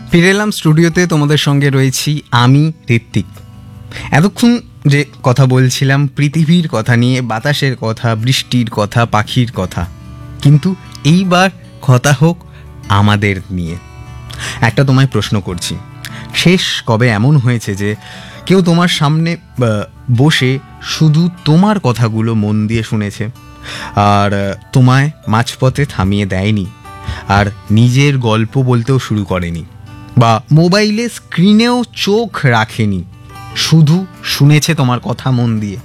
ফিরে এলাম স্টুডিওতে, তোমাদের সঙ্গে রয়েছি আমি ঋত্বিক। এতক্ষণ যে কথা বলছিলাম পৃথিবীর কথা নিয়ে, বাতাসের কথা, বৃষ্টির কথা, পাখির কথা, কিন্তু এইবার কথা হোক আমাদের নিয়ে। একটা তোমায় প্রশ্ন করছি, শেষ কবে এমন হয়েছে যে কেউ তোমার সামনে বসে শুধু তোমার কথাগুলো মন দিয়ে শুনেছে আর তোমায় মাঝপথে থামিয়ে দেয়নি, আর নিজের গল্প বলতেও শুরু করেনি, বা মোবাইলে স্ক্রিনেও চোখ রাখেনি, শুধু শুনেছে তোমার কথা মন দিয়ে?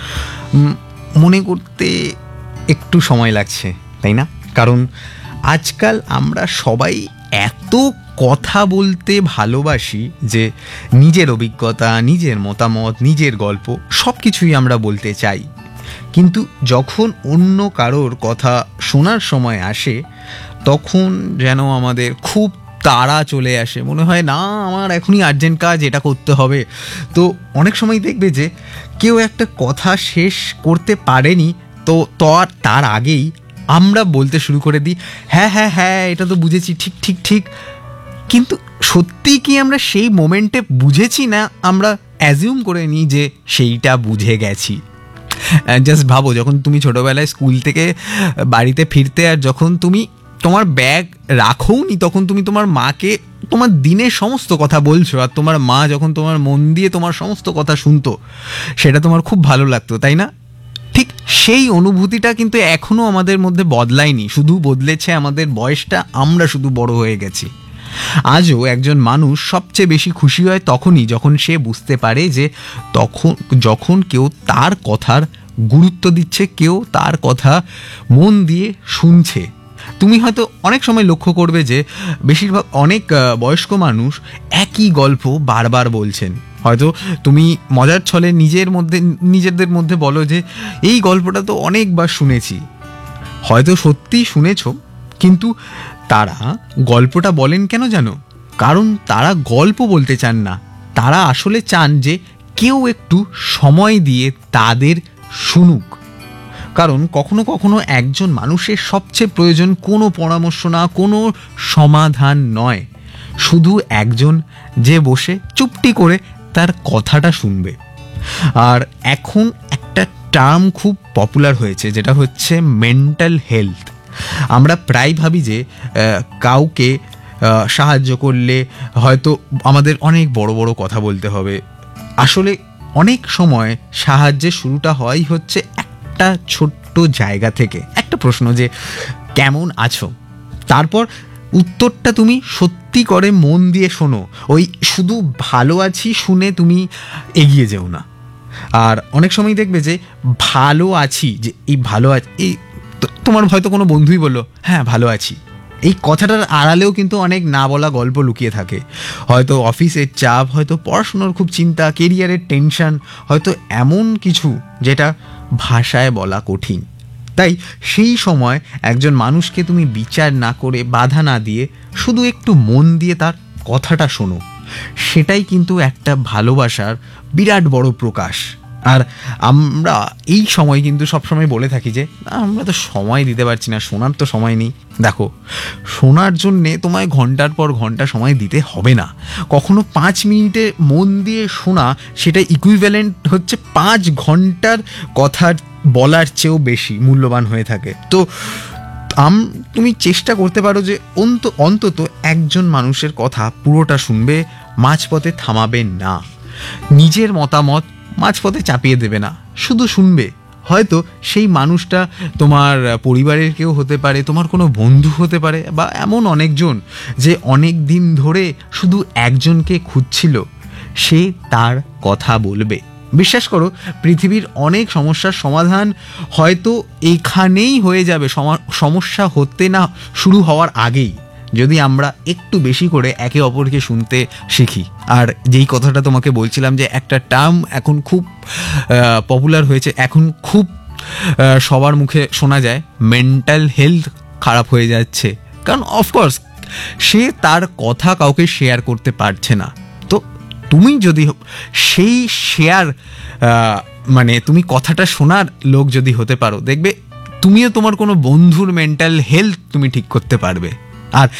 মনে করতে একটু সময় লাগছে, তাই না? কারণ আজকাল আমরা সবাই এত কথা বলতে ভালোবাসি যে নিজের অভিজ্ঞতা, নিজের মতামত, নিজের গল্প সব কিছুই আমরা বলতে চাই। কিন্তু যখন অন্য কারোর কথা শোনার সময় আসে তখন যেন আমাদের খুব তাড়া চলে আসে, মনে হয় না আমার এখনই আর্জেন্ট কাজ, এটা করতে হবে। তো অনেক সময় দেখবে যে কেউ একটা কথা শেষ করতে পারেনি, তো তার আগেই আমরা বলতে শুরু করে দিই, হ্যাঁ হ্যাঁ হ্যাঁ এটা তো বুঝেছি, ঠিক ঠিক ঠিক। কিন্তু সত্যিই কি আমরা সেই মোমেন্টে বুঝেছি, না আমরা অ্যাজিউম করে নিই যে সেইটা বুঝে গেছি? জাস্ট ভাবো, যখন তুমি ছোটোবেলায় স্কুল থেকে বাড়িতে ফিরতে, আর যখন তুমি তোমার ব্যাগ রাখোনি তখন তুমি তোমার মাকে তোমার দিনের সমস্ত কথা বলছো, আর তোমার মা যখন তোমার মন দিয়ে তোমার সমস্ত কথা শুনতো, সেটা তোমার খুব ভালো লাগতো, তাই না? ঠিক সেই অনুভূতিটা কিন্তু এখনও আমাদের মধ্যে বদলায়নি, শুধু বদলেছে আমাদের বয়সটা, আমরা শুধু বড় হয়ে গেছি। আজও একজন মানুষ সবচেয়ে বেশি খুশি হয় তখনই যখন সে বুঝতে পারে যে যখন কেউ তার কথার গুরুত্ব দিচ্ছে, কেউ তার কথা মন দিয়ে শুনছে। তুমি হয়তো অনেক সময় লক্ষ্য করবে যে বেশিরভাগ অনেক বয়স্ক মানুষ একই গল্প বারবার বলছেন। হয়তো তুমি মজার ছলে নিজেদের মধ্যে বলো যে এই গল্পটা তো অনেকবার শুনেছি। হয়তো সত্যিই শুনেছ, কিন্তু তারা গল্পটা বলেন কেন জানো? কারণ তারা গল্প বলতে চান না, তারা আসলে চান যে কেউ একটু সময় দিয়ে তাদের শুনুক। কারণ কখনো কখনো একজন মানুষের সবচেয়ে প্রয়োজন কোনো পরামর্শ না, কোনো সমাধান নয়, শুধু একজন যে বসে চুপটি করে তার কথাটা শুনবে। আর এখন একটা টার্ম খুব পপুলার হয়েছে, যেটা হচ্ছে মেন্টাল হেলথ। আমরা প্রায় ভাবি যে কাউকে সাহায্য করলে হয়তো আমাদের অনেক বড় বড় কথা বলতে হবে। আসলে অনেক সময় সাহায্যের শুরুটা হয় হচ্ছে একটা ছোট্ট জায়গা থেকে, একটা প্রশ্ন যে কেমন আছো, তারপর উত্তরটা তুমি সত্যি করে মন দিয়ে শোনো। ওই শুধু ভালো আছি শুনে তুমি এগিয়ে যেও না। আর অনেক সময় দেখবে যে ভালো আছি, যে এই ভালো আছি, এই তোমার হয়তো কোনো বন্ধুই বললো হ্যাঁ ভালো আছি, এই কথাটার আড়ালেও কিন্তু অনেক না বলা গল্প লুকিয়ে থাকে। হয়তো অফিসের চাপ, হয়তো পড়াশোনার খুব চিন্তা, কেরিয়ারের টেনশন, হয়তো এমন কিছু যেটা ভাষায় বলা কঠিন। তাই সেই সময় একজন মানুষকে তুমি বিচার না করে, বাধা না দিয়ে, শুধু একটু মন দিয়ে তার কথাটা শোনো, সেটাই কিন্তু একটা ভালোবাসার বিরাট বড় প্রকাশ। আর আমরা এই সময় কিন্তু সবসময় বলে থাকি যে আমরা তো সময় দিতে পারছি না, শোনার তো সময় নেই। দেখো, শোনার জন্যে তোমায় ঘন্টার পর ঘন্টা সময় দিতে হবে না। কখনো 5 মিনিটে মন দিয়ে শোনা, সেটা ইকুইভ্যালেন্ট হচ্ছে 5 ঘন্টার কথা বলার চেয়েও বেশি মূল্যবান হয়ে থাকে। তো তুমি চেষ্টা করতে পারো যে অন্তত একজন মানুষের কথা পুরোটা শুনবে, মাঝপথে থামাবে না, নিজের মতামত মাঝপথে চাপিয়ে দেবে না, শুধু শুনবে। হয়তো সেই মানুষটা তোমার পরিবারের কেউ হতে পারে, তোমার কোনো বন্ধু হতে পারে, বা এমন অনেকজন যে অনেক দিন ধরে শুধু একজনকে খুঁজছিল, সে তার কথা বলবে। বিশ্বাস করো, পৃথিবীর অনেক সমস্যার সমাধান হয়তো এখানেই হয়ে যাবে, সমস্যা হতে না শুরু হওয়ার আগেই, যদি আমরা একটু বেশি করে একে অপরকে শুনতে শিখি। আর যেই কথাটা তোমাকে বলছিলাম যে একটা টার্ম এখন খুব পপুলার হয়েছে, এখন খুব সবার মুখে শোনা যায়, মেন্টাল হেলথ খারাপ হয়ে যাচ্ছে। কারণ অফকোর্স সে তার কথা কাউকে শেয়ার করতে পারছে না। তো তুমি যদি সেই শেয়ার তুমি কথাটা শোনার লোক যদি হতে পারো, দেখবে তুমিও তোমার কোনো বন্ধুর মেন্টাল হেলথ তুমি ঠিক করতে পারবে। আর